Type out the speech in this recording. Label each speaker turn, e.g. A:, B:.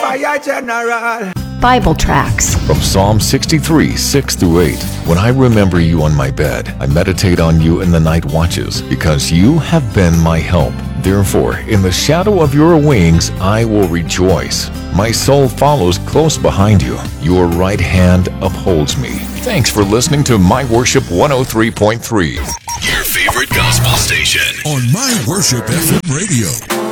A: Fire General.
B: Bible tracts.
C: From Psalm 63, 6 through 8. When I remember you on my bed, I meditate on you in the night watches, because you have been my help. Therefore, in the shadow of your wings, I will rejoice. My soul follows close behind you. Your right hand upholds me. Thanks for listening to My Worship 103.3.
D: Your favorite gospel station on My Worship FM Radio.